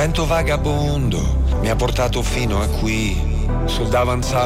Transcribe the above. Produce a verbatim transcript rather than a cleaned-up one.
vento vagabondo mi ha portato fino a qui, sul davanzale